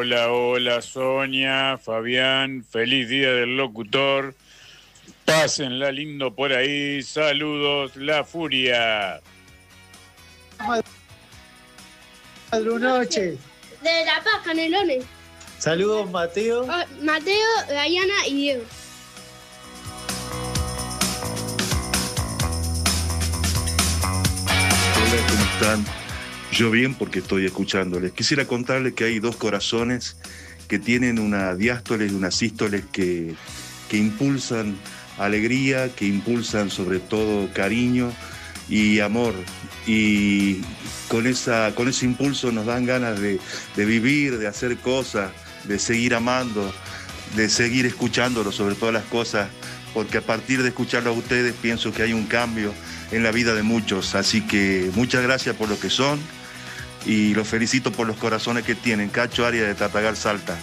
Hola, hola Sonia, Fabián, feliz día del locutor. Pásenla lindo por ahí, saludos, La Furia. Noche. De La Paz, Canelones. Saludos, Mateo. Mateo, Dayana y Diego. Hola, ¿cómo están? Yo bien porque estoy escuchándoles. Quisiera contarles que hay dos corazones que tienen una diástole y una sístole que impulsan alegría, que impulsan sobre todo cariño y amor. Y con ese impulso nos dan ganas de vivir, de hacer cosas, de seguir amando, de seguir escuchándolo sobre todas las cosas, porque a partir de escucharlo a ustedes pienso que hay un cambio en la vida de muchos. Así que muchas gracias por lo que son y los felicito por los corazones que tienen. Cacho Arias de Tatagar, Salta.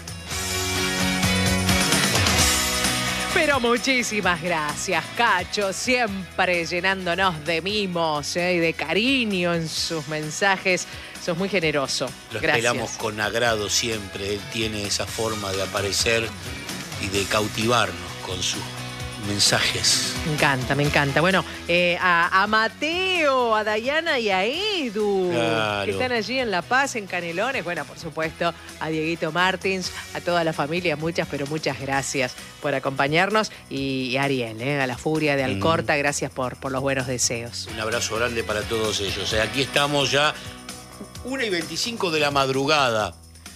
Pero muchísimas gracias, Cacho, siempre llenándonos de mimos y de cariño en sus mensajes. Sos muy generoso. Lo Gracias. esperamos con agrado siempre. Él tiene esa forma de aparecer y de cautivarnos con sus mensajes. Me encanta, me encanta. Bueno, a Mateo, a Dayana y a Edu, Claro. que están allí en La Paz, en Canelones. Bueno, por supuesto, a Dieguito Martins, a toda la familia, muchas, pero muchas gracias por acompañarnos. Y a Ariel, a la Furia de Alcorta, gracias por los buenos deseos. Un abrazo grande para todos ellos. Aquí estamos ya 1:25 de la madrugada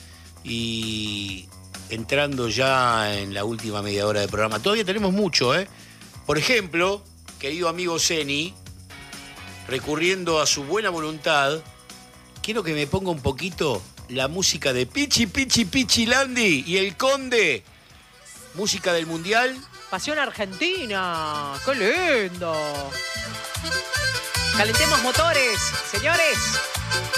y entrando ya en la última media hora del programa. Todavía tenemos mucho, ¿eh? Por ejemplo, querido amigo Zeni, recurriendo a su buena voluntad, quiero que me ponga un poquito la música de Pichi Pichi Pichi Landi y el Conde. Música del Mundial. Pasión Argentina, qué lindo. Calentemos motores, señores.